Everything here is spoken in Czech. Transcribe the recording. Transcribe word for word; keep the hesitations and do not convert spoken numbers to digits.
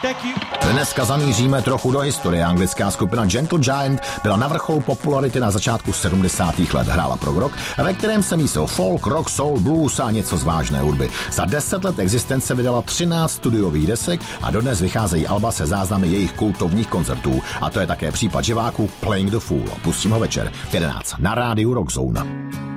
Dneska zamíříme trochu do historie. Anglická skupina Gentle Giant byla na vrcholu popularity na začátku sedmdesátých let. Hrála prog rock, ve kterém se mísil folk, rock, soul, blues a něco z vážné hudby. Za deset let existence vydala třináct studiových desek a dodnes vycházejí alba se záznamy jejich kultovních koncertů. A to je také případ živáků Playing the Fool. Pustím ho večer v jedenáct na rádiu Rock Zone.